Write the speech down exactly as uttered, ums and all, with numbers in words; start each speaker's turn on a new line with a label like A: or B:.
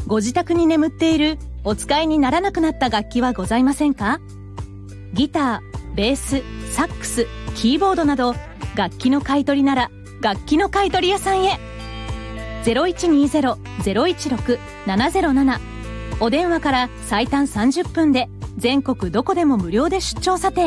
A: ご自宅に眠っているお使いにならなくなった楽器はございませんか？ギター、ベース、サックス、キーボードなど楽器の買い取りなら楽器の買い取り屋さんへ。 ゼロいちにゼロ ゼロいちろく ななゼロなな お電話から最短さんじゅっぷんで全国どこでも無料で出張査定。